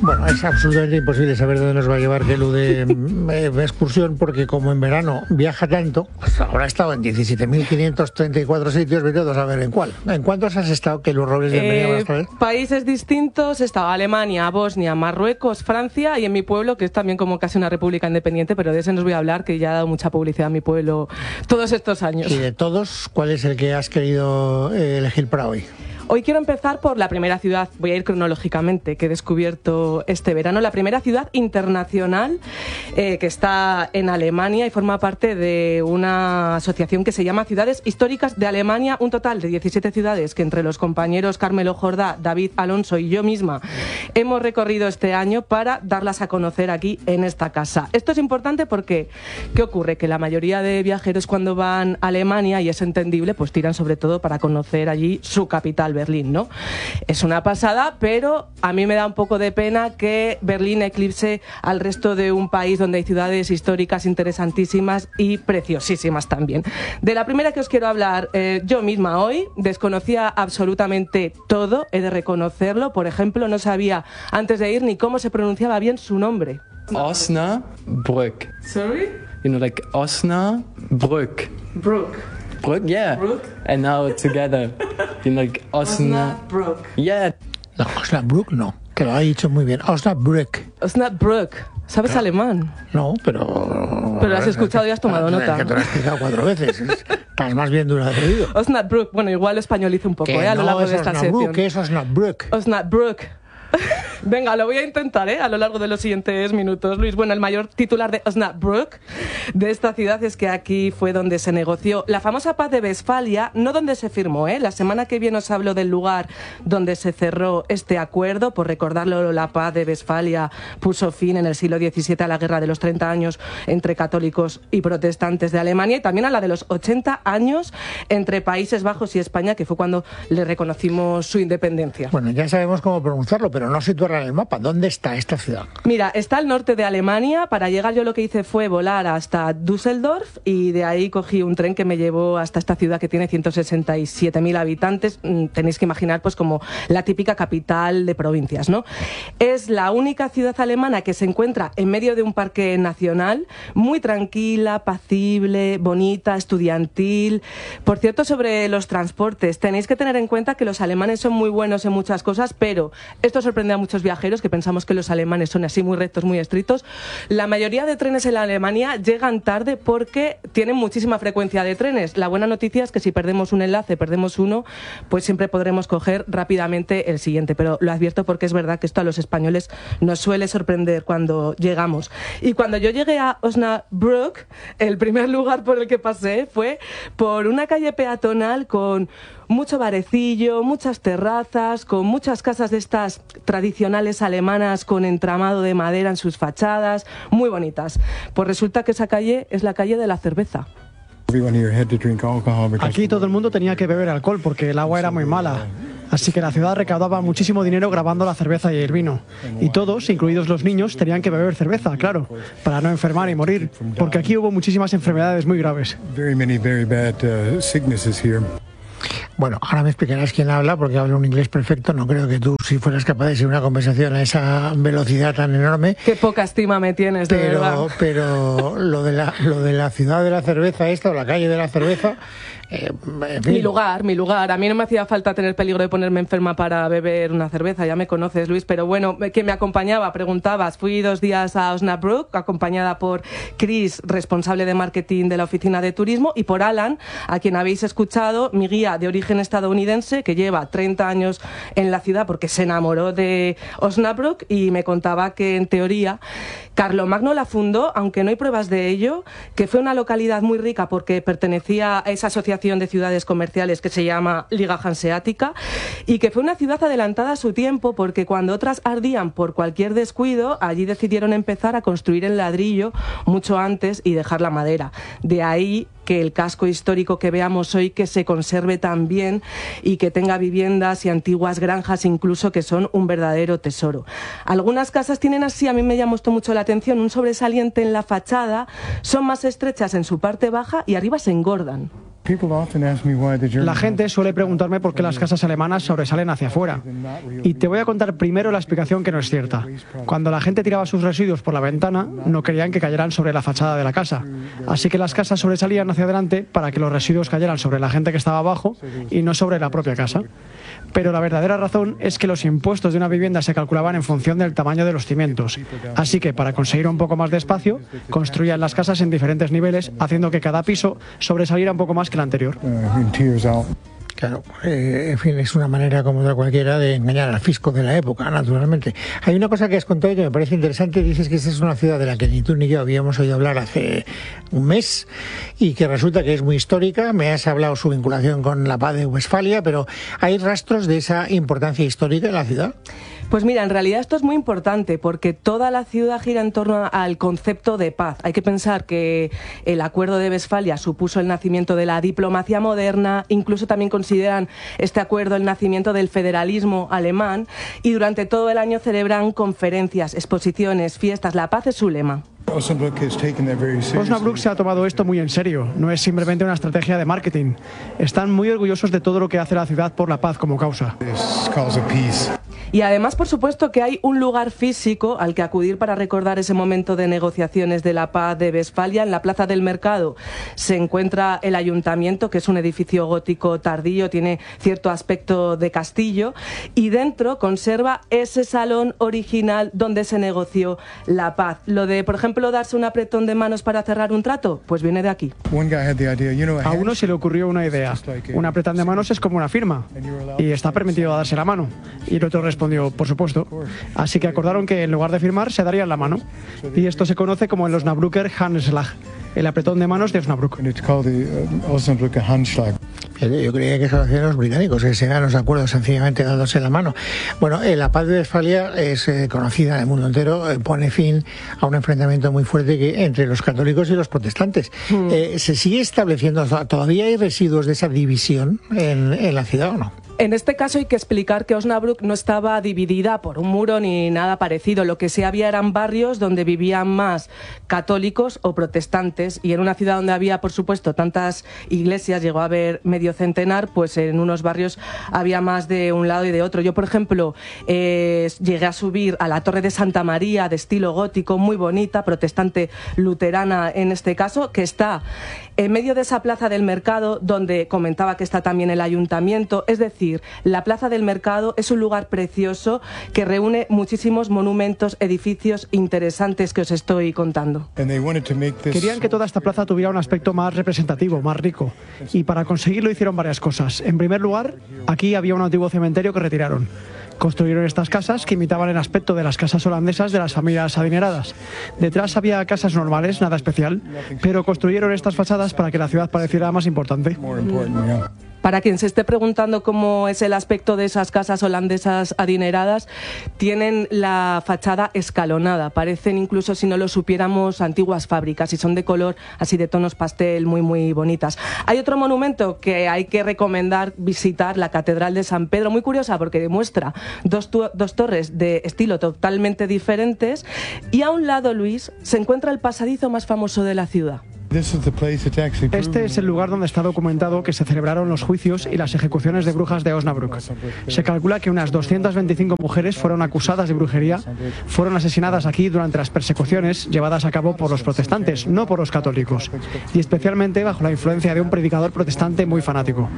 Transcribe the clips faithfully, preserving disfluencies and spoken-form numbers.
Bueno, es absolutamente imposible saber dónde nos va a llevar Gelu de eh, excursión, porque como en verano viaja tanto, pues ahora ha estado en diecisiete mil quinientos treinta y cuatro sitios, vete a saber en cuál. ¿En cuántos has estado, Gelu Robles? Eh, países distintos, he estado Alemania, Bosnia, Marruecos, Francia y en mi pueblo, que es también como casi una república independiente, pero de ese nos voy a hablar, que ya ha dado mucha publicidad a mi pueblo todos estos años. Y de todos, ¿cuál es el que has querido eh, elegir para hoy? Hoy quiero empezar por la primera ciudad, voy a ir cronológicamente, que he descubierto este verano, la primera ciudad internacional eh, que está en Alemania y forma parte de una asociación que se llama Ciudades Históricas de Alemania, un total de diecisiete ciudades que entre los compañeros Carmelo Jordá, David Alonso y yo misma hemos recorrido este año para darlas a conocer aquí en esta casa. Esto es importante porque, ¿qué ocurre? Que la mayoría de viajeros cuando van a Alemania, y es entendible, pues tiran sobre todo para conocer allí su capital, Berlín, ¿no? Es una pasada, pero a mí me da un poco de pena que Berlín eclipse al resto de un país donde hay ciudades históricas interesantísimas y preciosísimas también. De la primera que os quiero hablar, eh, yo misma hoy desconocía absolutamente todo, he de reconocerlo. Por ejemplo, no sabía antes de ir ni cómo se pronunciaba bien su nombre. Osnabrück. Sorry? You know, like Osnabrück. Brück. Brück, yeah. Brück? And now together. You know, like Osnabrück. Yeah. No, Osnabrück no, que lo ha dicho muy bien. Osnabrück. Osnabrück. ¿Sabes no. alemán? No, pero... Pero lo has escuchado y has tomado nota. Es que te lo he explicado cuatro veces. Estás más bien dura de oído. Osnabrück. Bueno, igual lo españolizo un poco, que ¿eh? A no lo largo es de esta sección. ¿Qué es Osnabrück? Osnabrück. Venga, lo voy a intentar, ¿eh? A lo largo de los siguientes minutos, Luis. Bueno, el mayor titular de Osnabrück, de esta ciudad, es que aquí fue donde se negoció la famosa paz de Westfalia, no donde se firmó, ¿eh? La semana que viene os hablo del lugar donde se cerró este acuerdo. Por recordarlo, la paz de Westfalia puso fin en el siglo diecisiete a la guerra de los treinta años entre católicos y protestantes de Alemania, y también a la de los ochenta años entre Países Bajos y España, que fue cuando le reconocimos su independencia. Bueno, ya sabemos cómo pronunciarlo, pero no situarla en el mapa. ¿Dónde está esta ciudad? Mira, está al norte de Alemania. Para llegar yo lo que hice fue volar hasta Düsseldorf y de ahí cogí un tren que me llevó hasta esta ciudad que tiene ciento sesenta y siete mil habitantes. Tenéis que imaginar pues como la típica capital de provincias, ¿no? Es la única ciudad alemana que se encuentra en medio de un parque nacional, muy tranquila, pacible, bonita, estudiantil. Por cierto, sobre los transportes, tenéis que tener en cuenta que los alemanes son muy buenos en muchas cosas, pero esto sorprende a muchos viajeros que pensamos que los alemanes son así muy rectos, muy estrictos. La mayoría de trenes en la Alemania llegan tarde porque tienen muchísima frecuencia de trenes. La buena noticia es que si perdemos un enlace, perdemos uno, pues siempre podremos coger rápidamente el siguiente. Pero lo advierto porque es verdad que esto a los españoles nos suele sorprender cuando llegamos. Y cuando yo llegué a Osnabrück, el primer lugar por el que pasé fue por una calle peatonal con mucho barecillo, muchas terrazas, con muchas casas de estas tradicionales alemanas con entramado de madera en sus fachadas, muy bonitas. Pues resulta que esa calle es la calle de la cerveza. Aquí todo el mundo tenía que beber alcohol porque el agua era muy mala. Así que la ciudad recaudaba muchísimo dinero grabando la cerveza y el vino. Y todos, incluidos los niños, tenían que beber cerveza, claro, para no enfermar y morir, porque aquí hubo muchísimas enfermedades muy graves. Bueno, ahora me explicarás quién habla, porque habla un inglés perfecto. No creo que tú, si fueras capaz de seguir una conversación a esa velocidad tan enorme. Qué poca estima me tienes, de pero, verdad. Pero lo de la, lo de la ciudad de la cerveza esta, o la calle de la cerveza... Eh, en fin. Mi lugar, mi lugar. A mí no me hacía falta tener peligro de ponerme enferma para beber una cerveza, ya me conoces, Luis, pero bueno, que me acompañaba, preguntabas. Fui dos días a Osnabrück, acompañada por Chris, responsable de marketing de la oficina de turismo, y por Alan, a quien habéis escuchado, mi guía de origen estadounidense, que lleva treinta años en la ciudad porque se enamoró de Osnabrück y me contaba que, en teoría, Carlomagno la fundó, aunque no hay pruebas de ello, que fue una localidad muy rica porque pertenecía a esa asociación de ciudades comerciales que se llama Liga Hanseática, y que fue una ciudad adelantada a su tiempo porque cuando otras ardían por cualquier descuido, allí decidieron empezar a construir en ladrillo mucho antes y dejar la madera. De ahí que el casco histórico que veamos hoy que se conserve tan bien y que tenga viviendas y antiguas granjas incluso, que son un verdadero tesoro. Algunas casas tienen así, a mí me llamó mucho la atención, un sobresaliente en la fachada, son más estrechas en su parte baja y arriba se engordan. La gente suele preguntarme por qué las casas alemanas sobresalen hacia afuera. Y te voy a contar primero la explicación que no es cierta. Cuando la gente tiraba sus residuos por la ventana, no querían que cayeran sobre la fachada de la casa. Así que las casas sobresalían hacia adelante para que los residuos cayeran sobre la gente que estaba abajo y no sobre la propia casa. Pero la verdadera razón es que los impuestos de una vivienda se calculaban en función del tamaño de los cimientos. Así que para conseguir un poco más de espacio, construían las casas en diferentes niveles, haciendo que cada piso sobresaliera un poco más que el anterior. Claro, eh, en fin, es una manera como otra cualquiera de engañar al fisco de la época, naturalmente. Hay una cosa que has contado y que me parece interesante. Dices que esta es una ciudad de la que ni tú ni yo habíamos oído hablar hace un mes y que resulta que es muy histórica. Me has hablado su vinculación con la paz de Westfalia, pero ¿hay rastros de esa importancia histórica en la ciudad? Pues mira, en realidad esto es muy importante porque toda la ciudad gira en torno al concepto de paz. Hay que pensar que el Acuerdo de Westfalia supuso el nacimiento de la diplomacia moderna, incluso también consideran este acuerdo el nacimiento del federalismo alemán y durante todo el año celebran conferencias, exposiciones, fiestas. La paz es su lema. Osnabrück se ha tomado esto muy en serio, no es simplemente una estrategia de marketing. Están muy orgullosos de todo lo que hace la ciudad por la paz como causa. Y además, por supuesto, que hay un lugar físico al que acudir para recordar ese momento de negociaciones de la paz de Westfalia. En la Plaza del Mercado se encuentra el ayuntamiento, que es un edificio gótico tardío, tiene cierto aspecto de castillo, y dentro conserva ese salón original donde se negoció la paz. Lo de, por ejemplo, darse un apretón de manos para cerrar un trato, pues viene de aquí. A uno se le ocurrió una idea. Un apretón de manos es como una firma y está permitido darse la mano. Y el otro respondió, por supuesto. Así que acordaron que en lugar de firmar se darían la mano. Y esto se conoce como el Osnabrücker Handschlag, el apretón de manos de Osnabrück. Yo creía que eso lo hacían los británicos, que se dan los acuerdos sencillamente dándose la mano. Bueno, eh, la paz de Westfalia es eh, conocida en el mundo entero, eh, pone fin a un enfrentamiento muy fuerte que, entre los católicos y los protestantes. Mm. Eh, ¿Se sigue estableciendo, todavía hay residuos de esa división en, en la ciudad o no? En este caso hay que explicar que Osnabrück no estaba dividida por un muro ni nada parecido. Lo que sí había eran barrios donde vivían más católicos o protestantes, y en una ciudad donde había, por supuesto, tantas iglesias, llegó a haber medio centenar, pues en unos barrios había más de un lado y de otro. Yo, por ejemplo, eh, llegué a subir a la Torre de Santa María, de estilo gótico, muy bonita, protestante luterana en este caso, que está en medio de esa plaza del mercado, donde comentaba que está también el ayuntamiento. Es decir, la plaza del mercado es un lugar precioso que reúne muchísimos monumentos, edificios interesantes que os estoy contando. Querían que toda esta plaza tuviera un aspecto más representativo, más rico, y para conseguirlo hicieron varias cosas. En primer lugar, aquí había un antiguo cementerio que retiraron. Construyeron estas casas que imitaban el aspecto de las casas holandesas de las familias adineradas. Detrás había casas normales, nada especial, pero construyeron estas fachadas para que la ciudad pareciera más importante. Para quien se esté preguntando cómo es el aspecto de esas casas holandesas adineradas, tienen la fachada escalonada. Parecen, incluso si no lo supiéramos, antiguas fábricas, y son de color así de tonos pastel, muy muy bonitas. Hay otro monumento que hay que recomendar visitar, la Catedral de San Pedro, muy curiosa porque demuestra dos, dos torres de estilo totalmente diferentes, y a un lado, Luis, se encuentra el pasadizo más famoso de la ciudad. Este es el lugar donde está documentado que se celebraron los juicios y las ejecuciones de brujas de Osnabrück. Se calcula que unas doscientas veinticinco mujeres fueron acusadas de brujería, fueron asesinadas aquí durante las persecuciones llevadas a cabo por los protestantes, no por los católicos, y especialmente bajo la influencia de un predicador protestante muy fanático.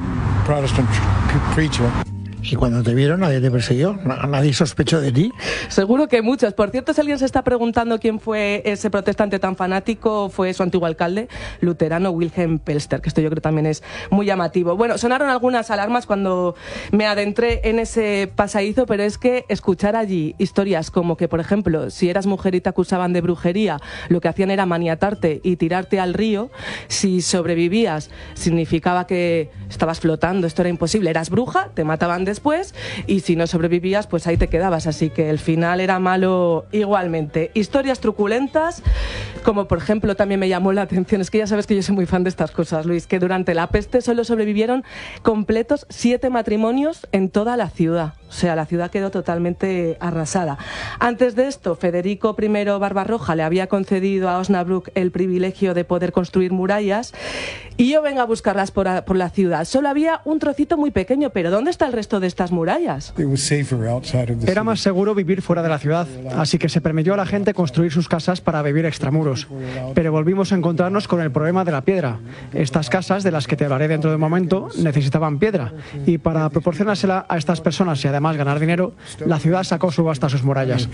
¿Y cuando te vieron nadie te persiguió? ¿Nadie sospechó de ti? Seguro que muchos. Por cierto, si alguien se está preguntando quién fue ese protestante tan fanático, fue su antiguo alcalde luterano, Wilhelm Pelster, que esto yo creo también es muy llamativo. Bueno, sonaron algunas alarmas cuando me adentré en ese pasadizo, pero es que escuchar allí historias como que, por ejemplo, si eras mujer y te acusaban de brujería, lo que hacían era maniatarte y tirarte al río. Si sobrevivías, significaba que estabas flotando, esto era imposible. Eras bruja, te mataban después, y si no sobrevivías, pues ahí te quedabas. Así que el final era malo igualmente. Historias truculentas como por ejemplo también me llamó la atención, es que ya sabes que yo soy muy fan de estas cosas, Luis, que durante la peste solo sobrevivieron completos siete matrimonios en toda la ciudad. O sea, la ciudad quedó totalmente arrasada. Antes de esto, Federico primero Barbarroja le había concedido a Osnabrück el privilegio de poder construir murallas y yo vengo a buscarlas por, a, por la ciudad. Solo había un trocito muy pequeño, pero ¿dónde está el resto de estas murallas? Era más seguro vivir fuera de la ciudad, así que se permitió a la gente construir sus casas para vivir extramuros. Pero volvimos a encontrarnos con el problema de la piedra. Estas casas, de las que te hablaré dentro de un momento, necesitaban piedra y para proporcionársela a estas personas y además Además ganar dinero, la ciudad sacó subasta sus murallas.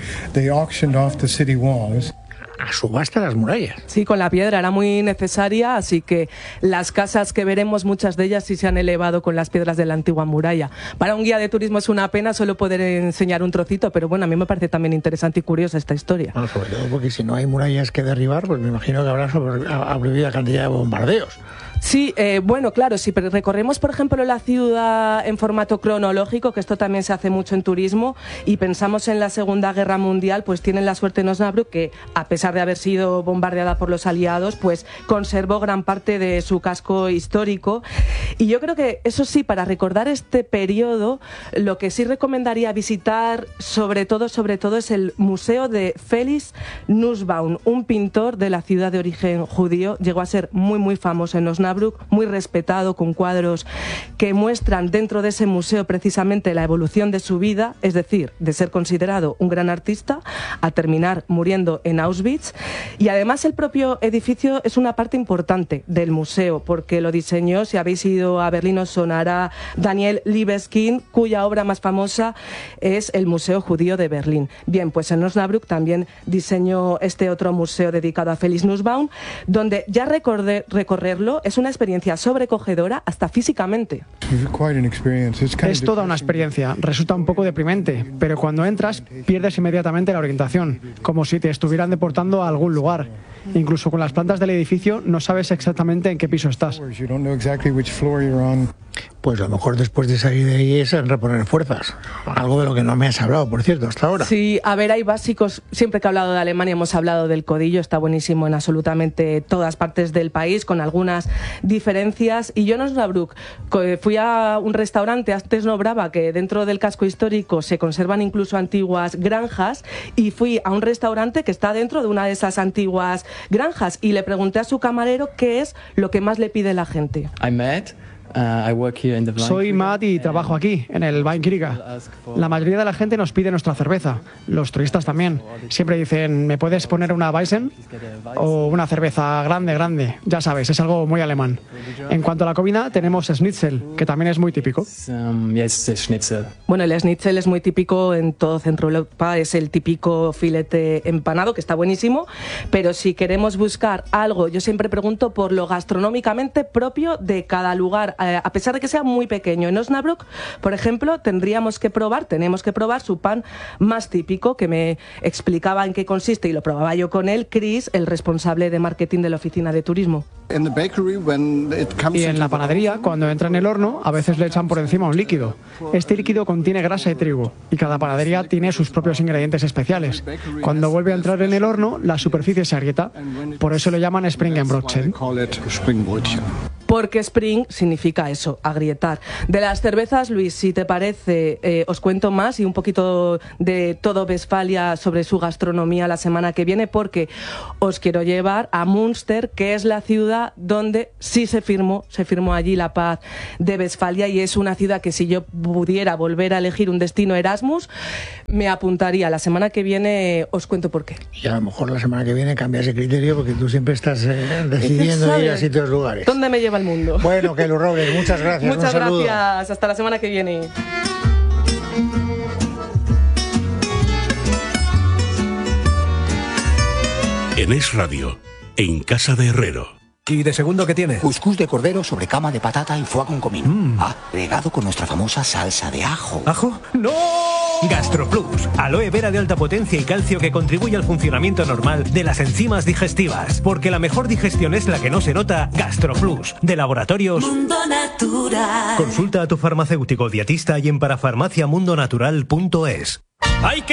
A subasta las murallas. Sí, con la piedra era muy necesaria, así que las casas que veremos, muchas de ellas sí se han elevado con las piedras de la antigua muralla. Para un guía de turismo es una pena solo poder enseñar un trocito, pero bueno, a mí me parece también interesante y curiosa esta historia. Bueno, sobre todo porque si no hay murallas que derribar, pues me imagino que habrá sobrevivido cantidad de bombardeos. Sí, eh, bueno, claro, si recorremos, por ejemplo, la ciudad en formato cronológico, que esto también se hace mucho en turismo, y pensamos en la Segunda Guerra Mundial, pues tienen la suerte en Osnabrück que, a pesar de haber sido bombardeada por los aliados, pues conservó gran parte de su casco histórico. Y yo creo que, eso sí, para recordar este periodo, lo que sí recomendaría visitar, sobre todo, sobre todo, es el Museo de Felix Nussbaum, un pintor de la ciudad de origen judío. Llegó a ser muy, muy famoso en Osnabrück, muy respetado, con cuadros que muestran dentro de ese museo precisamente la evolución de su vida, es decir, de ser considerado un gran artista a terminar muriendo en Auschwitz. Y además el propio edificio es una parte importante del museo, porque lo diseñó, si habéis ido a Berlín os sonará, Daniel Libeskind, cuya obra más famosa es el Museo Judío de Berlín. Bien, pues en Osnabrück también diseñó este otro museo dedicado a Felix Nussbaum, donde ya recorrer, recorrerlo es una experiencia sobrecogedora hasta físicamente. Es toda una experiencia, resulta un poco deprimente, pero cuando entras pierdes inmediatamente la orientación, como si te estuvieran deportando a algún lugar. Incluso con las plantas del edificio no sabes exactamente en qué piso estás. Pues lo mejor después de salir de ahí es reponer fuerzas. Algo de lo que no me has hablado, por cierto, hasta ahora. Sí, a ver, hay básicos. Siempre que he hablado de Alemania hemos hablado del codillo. Está buenísimo en absolutamente todas partes del país, con algunas diferencias. Y yo en Osnabrück fui a un restaurante, antes nombraba que dentro del casco histórico se conservan incluso antiguas granjas, y fui a un restaurante que está dentro de una de esas antiguas granjas y le pregunté a su camarero qué es lo que más le pide la gente. I met. Uh, I work here in the Soy Matt y trabajo aquí, en el Weinkrieger. La mayoría de la gente nos pide nuestra cerveza, los turistas también. Siempre dicen, ¿me puedes poner una Weizen? O una cerveza grande, grande. Ya sabes, es algo muy alemán. En cuanto a la comida, tenemos Schnitzel, que también es muy típico. Um, yes, Schnitzel. Bueno, el Schnitzel es muy típico en todo Centro Europa, es el típico filete empanado, que está buenísimo, pero si queremos buscar algo, yo siempre pregunto por lo gastronómicamente propio de cada lugar. A pesar de que sea muy pequeño. En Osnabrück, por ejemplo, tendríamos que probar, tenemos que probar su pan más típico, que me explicaba en qué consiste, y lo probaba yo con él, Chris, el responsable de marketing de la oficina de turismo. Y en la panadería, cuando entra en el horno, a veces le echan por encima un líquido. Este líquido contiene grasa de trigo, y cada panadería tiene sus propios ingredientes especiales. Cuando vuelve a entrar en el horno, la superficie se agrieta. Por eso le llaman Springenbrötchen. Porque Spring significa eso, agrietar. De las cervezas, Luis, si te parece, eh, os cuento más y un poquito de todo Westfalia sobre su gastronomía la semana que viene, porque os quiero llevar a Münster, que es la ciudad donde sí se firmó, se firmó allí la paz de Westfalia, y es una ciudad que si yo pudiera volver a elegir un destino Erasmus, me apuntaría. La semana que viene os cuento por qué. Y a lo mejor la semana que viene cambias de criterio, porque tú siempre estás eh, decidiendo ir a sitios lugares. ¿Dónde me lleva el mundo? Bueno, Keilu Robles, muchas gracias. Muchas un saludo. gracias. Hasta la semana que viene. En Es Radio, en Casa de Herrero. ¿Y de segundo qué tiene? Cuscús de cordero sobre cama de patata y foie con comino. Mm. Ah, regado con nuestra famosa salsa de ajo. ¿Ajo? ¡No! GastroPlus, aloe vera de alta potencia y calcio que contribuye al funcionamiento normal de las enzimas digestivas. Porque la mejor digestión es la que no se nota. GastroPlus, de Laboratorios Mundo Natural. Consulta a tu farmacéutico dietista y en parafarmaciamundonatural punto es. ¡Hay que